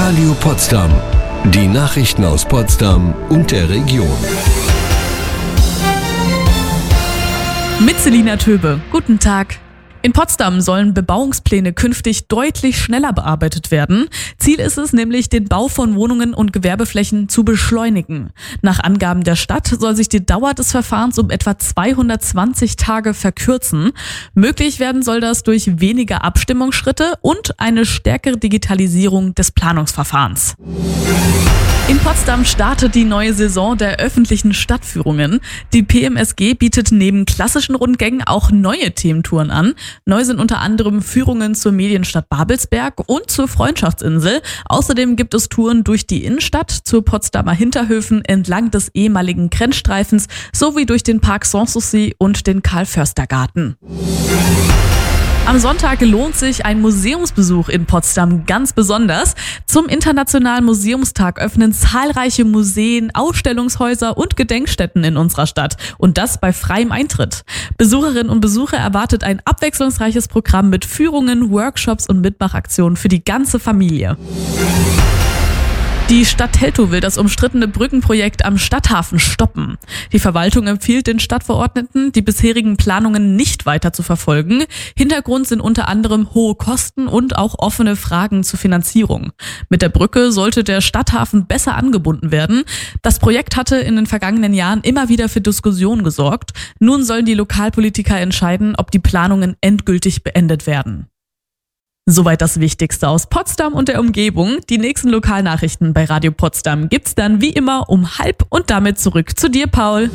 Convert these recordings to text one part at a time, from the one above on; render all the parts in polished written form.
Radio Potsdam. Die Nachrichten aus Potsdam und der Region. Mit Selina Töbe. Guten Tag. In Potsdam sollen Bebauungspläne künftig deutlich schneller bearbeitet werden. Ziel ist es nämlich, den Bau von Wohnungen und Gewerbeflächen zu beschleunigen. Nach Angaben der Stadt soll sich die Dauer des Verfahrens um etwa 220 Tage verkürzen. Möglich werden soll das durch weniger Abstimmungsschritte und eine stärkere Digitalisierung des Planungsverfahrens. In Potsdam startet die neue Saison der öffentlichen Stadtführungen. Die PMSG bietet neben klassischen Rundgängen auch neue Thementouren an. Neu sind unter anderem Führungen zur Medienstadt Babelsberg und zur Freundschaftsinsel. Außerdem gibt es Touren durch die Innenstadt, zur Potsdamer Hinterhöfen, entlang des ehemaligen Grenzstreifens sowie durch den Park Sanssouci und den Karl-Förster-Garten. Am Sonntag lohnt sich ein Museumsbesuch in Potsdam ganz besonders. Zum Internationalen Museumstag öffnen zahlreiche Museen, Ausstellungshäuser und Gedenkstätten in unserer Stadt. Und das bei freiem Eintritt. Besucherinnen und Besucher erwartet ein abwechslungsreiches Programm mit Führungen, Workshops und Mitmachaktionen für die ganze Familie. Die Stadt Teltow will das umstrittene Brückenprojekt am Stadthafen stoppen. Die Verwaltung empfiehlt den Stadtverordneten, die bisherigen Planungen nicht weiter zu verfolgen. Hintergrund sind unter anderem hohe Kosten und auch offene Fragen zur Finanzierung. Mit der Brücke sollte der Stadthafen besser angebunden werden. Das Projekt hatte in den vergangenen Jahren immer wieder für Diskussionen gesorgt. Nun sollen die Lokalpolitiker entscheiden, ob die Planungen endgültig beendet werden. Soweit das Wichtigste aus Potsdam und der Umgebung. Die nächsten Lokalnachrichten bei Radio Potsdam gibt's dann wie immer um 12:30 und damit zurück zu dir, Paul.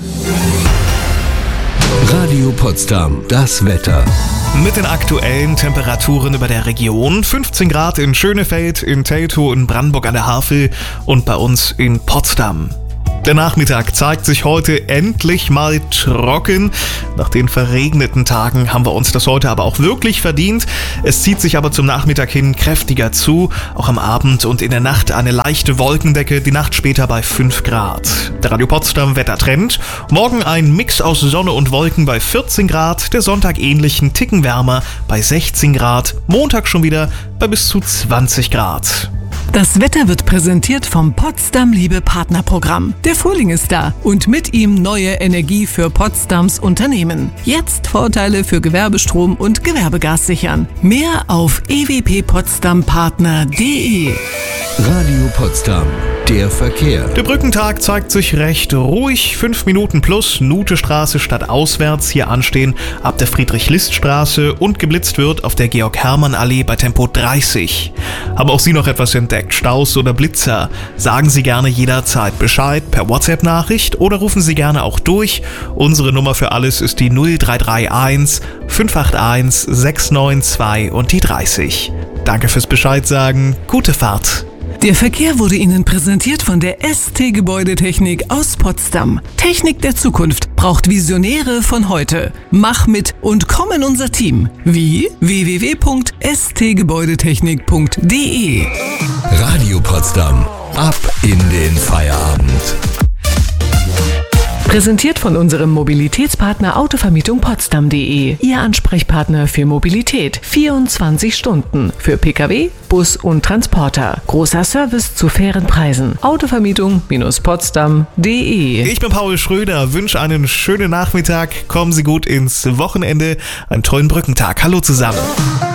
Radio Potsdam, das Wetter. Mit den aktuellen Temperaturen über der Region: 15 Grad in Schönefeld, in Teltow, in Brandenburg an der Havel und bei uns in Potsdam. Der Nachmittag zeigt sich heute endlich mal trocken. Nach den verregneten Tagen haben wir uns das heute aber auch wirklich verdient. Es zieht sich aber zum Nachmittag hin kräftiger zu. Auch am Abend und in der Nacht eine leichte Wolkendecke, die Nacht später bei 5 Grad. Der Radio Potsdam Wettertrend: Morgen ein Mix aus Sonne und Wolken bei 14 Grad. Der Sonntag ähnlich, einen Ticken wärmer bei 16 Grad. Montag schon wieder bei bis zu 20 Grad. Das Wetter wird präsentiert vom Potsdam Liebe Partnerprogramm. Der Frühling ist da und mit ihm neue Energie für Potsdams Unternehmen. Jetzt Vorteile für Gewerbestrom und Gewerbegas sichern. Mehr auf ewppotsdampartner.de. Radio Potsdam, der Verkehr. Der Brückentag zeigt sich recht ruhig. 5 Minuten plus Nutestraße statt auswärts hier anstehen ab der Friedrich-List-Straße und geblitzt wird auf der Georg-Hermann-Allee bei Tempo 30. Haben auch Sie noch etwas entdeckt? Staus oder Blitzer? Sagen Sie gerne jederzeit Bescheid per WhatsApp-Nachricht oder rufen Sie gerne auch durch. Unsere Nummer für alles ist die 0331 581 692 und die 30. Danke fürs Bescheid sagen. Gute Fahrt. Der Verkehr wurde Ihnen präsentiert von der ST Gebäudetechnik aus Potsdam. Technik der Zukunft braucht Visionäre von heute. Mach mit und komm in unser Team. Wie? www.stgebäudetechnik.de. Radio Potsdam, ab in den Feierabend. Präsentiert von unserem Mobilitätspartner Autovermietung-Potsdam.de. Ihr Ansprechpartner für Mobilität. 24 Stunden. Für Pkw, Bus und Transporter. Großer Service zu fairen Preisen. Autovermietung-Potsdam.de. Ich bin Paul Schröder, wünsche einen schönen Nachmittag. Kommen Sie gut ins Wochenende. Einen tollen Brückentag. Hallo zusammen.